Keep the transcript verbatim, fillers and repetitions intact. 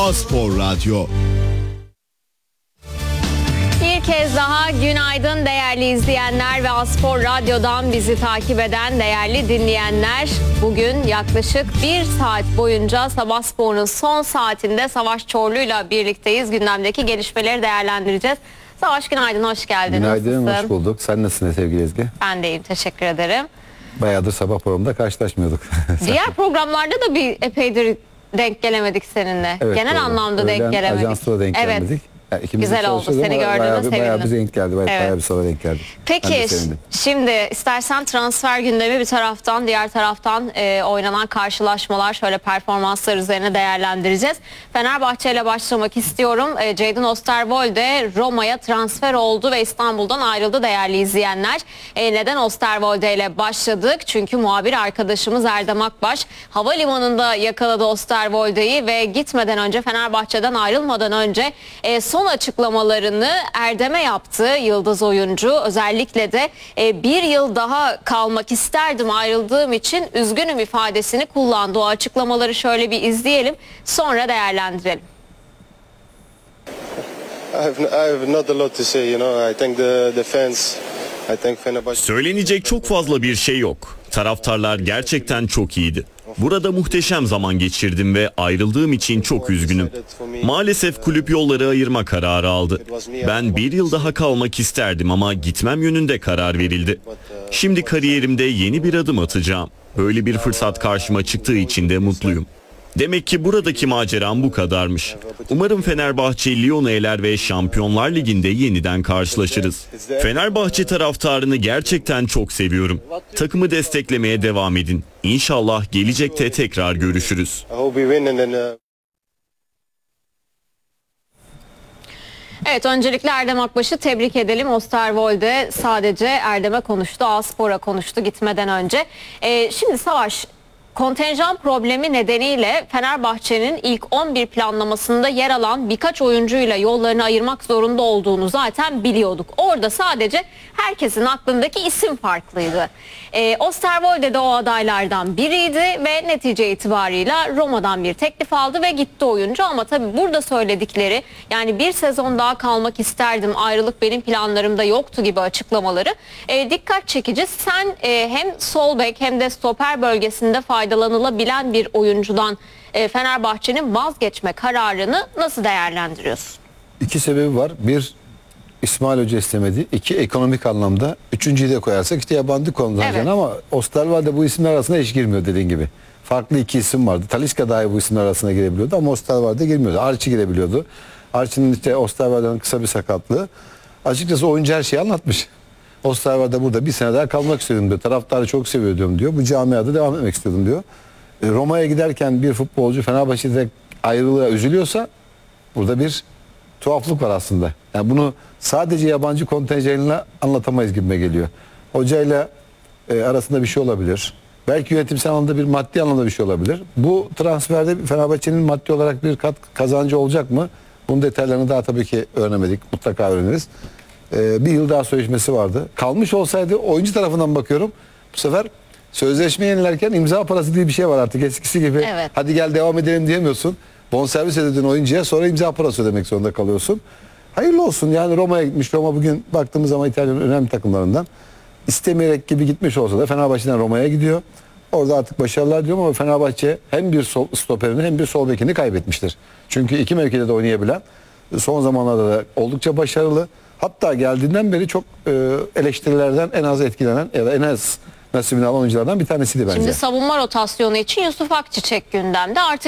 A-Spor Radyo. Bir kez daha günaydın değerli izleyenler ve A-Spor Radyo'dan bizi takip eden değerli dinleyenler. Bugün yaklaşık bir saat boyunca Sabah Spor'un son saatinde Savaş Çorlu'yla birlikteyiz. Gündemdeki gelişmeleri değerlendireceğiz. Savaş günaydın, hoş geldin. Günaydın, Nasılsın? hoş bulduk. Sen nasılsın sevgili Ezgi? Ben de iyiyim, teşekkür ederim. Bayağıdır sabah programında karşılaşmıyorduk. Diğer programlarda da bir epeydir denk gelemedik seninle. Evet, Genel doğru. anlamda Öğlen denk gelemedik. Ajansta da denk Evet. gelemedik. Yani Güzel oldu, seni gördüğüme bayağı bir, sevindim. bayağı bir denk geldi. Bayağı, Evet. bayağı bir sonra denk geldi. Peki şimdi istersen transfer gündemi bir taraftan, diğer taraftan e, oynanan karşılaşmalar, şöyle performanslar üzerine değerlendireceğiz. Fenerbahçe ile başlamak istiyorum. E, Jadon Osterwolde Roma'ya transfer oldu ve İstanbul'dan ayrıldı değerli izleyenler. E, neden Osterwolde ile başladık? Çünkü muhabir arkadaşımız Erdem Akbaş havalimanında yakaladı Osterwolde'yi ve gitmeden önce, Fenerbahçe'den ayrılmadan önce e, son açıklamalarını Erdem'e yaptı yıldız oyuncu. Özellikle de e, bir yıl daha kalmak isterdim, ayrıldığım için üzgünüm ifadesini kullandı. O açıklamaları şöyle bir izleyelim, sonra değerlendirelim. Söylenecek çok fazla bir şey yok. Taraftarlar gerçekten çok iyiydi. Burada muhteşem zaman geçirdim ve ayrıldığım için çok üzgünüm. Maalesef kulüp yolları ayırma kararı aldı. Ben bir yıl daha kalmak isterdim ama gitmem yönünde karar verildi. Şimdi kariyerimde yeni bir adım atacağım. Böyle bir fırsat karşıma çıktığı için de mutluyum. Demek ki buradaki maceram bu kadarmış. Umarım Fenerbahçe Lyon'u eler ve Şampiyonlar Ligi'nde yeniden karşılaşırız. Fenerbahçe taraftarını gerçekten çok seviyorum. Takımı desteklemeye devam edin. İnşallah gelecekte tekrar görüşürüz. Evet, öncelikle Erdem Akbaş'ı tebrik edelim. Osterwolde sadece Erdem'e konuştu, A-Spor'a konuştu gitmeden önce. Ee, şimdi Savaş, kontenjan problemi nedeniyle Fenerbahçe'nin ilk on bir planlamasında yer alan birkaç oyuncuyla yollarını ayırmak zorunda olduğunu zaten biliyorduk. Orada sadece herkesin aklındaki isim farklıydı. E, Osterwolde de o adaylardan biriydi ve netice itibarıyla Roma'dan bir teklif aldı ve gitti oyuncu. Ama tabii burada söyledikleri, yani bir sezon daha kalmak isterdim, ayrılık benim planlarımda yoktu gibi açıklamaları e, dikkat çekici. Sen e, hem sol bek hem de stoper bölgesinde faydalanılabilen bir oyuncudan e, Fenerbahçe'nin vazgeçme kararını nasıl değerlendiriyorsun? İki sebebi var. Bir, İsmail Hoca istemedi. İki, ekonomik anlamda. Üçüncüyü de koyarsak işte yabancı kontenjanı, evet. Ama Osterwolde bu isimler arasında hiç girmiyor dediğin gibi. Farklı iki isim vardı. Talisca dahi bu isimler arasına girebiliyordu ama Osterwolde girmiyordu. Archie girebiliyordu. Archie'nin işte Osterwolde'nin kısa bir sakatlığı. Açıkçası oyuncu her şeyi anlatmış. Osterwolde burada bir sene daha kalmak istedim diyor. Taraftarı çok seviyordum diyor. Bu camiada devam etmek istiyordum diyor. E, Roma'ya giderken bir futbolcu Fenerbahçe'de ayrılığa üzülüyorsa burada bir tuhaflık var aslında. Yani bunu sadece yabancı kontenjanıyla anlatamayız gibime geliyor. Hocayla e, arasında bir şey olabilir. Belki yönetimsel anlamda bir maddi anlamda bir şey olabilir. Bu transferde Fenerbahçe'nin maddi olarak bir kat kazancı olacak mı? Bunun detaylarını daha tabii ki öğrenemedik. Mutlaka öğreniriz. E, bir yıl daha sözleşmesi vardı. Kalmış olsaydı oyuncu tarafından bakıyorum. Bu sefer sözleşme yenilerken imza parası diye bir şey var artık eskisi gibi. Evet. Hadi gel devam edelim diyemiyorsun. Bonservis ödediğin oyuncuya sonra imza parası ödemek zorunda kalıyorsun. Hayırlı olsun, yani Roma'ya gitmiş. Roma bugün baktığımız zaman İtalya'nın önemli takımlarından. İstemeyerek gibi gitmiş olsa da Fenerbahçe'den Roma'ya gidiyor. Orada artık başarılar diyorum ama Fenerbahçe hem bir sol stoperini hem bir sol bekini kaybetmiştir. Çünkü iki mevkide de oynayabilen, son zamanlarda da oldukça başarılı. Hatta geldiğinden beri çok eleştirilerden en az etkilenen ya da en az nasibini alan oyunculardan bir tanesiydi bence. Şimdi savunma rotasyonu için Yusuf Akçiçek gündemde. Artık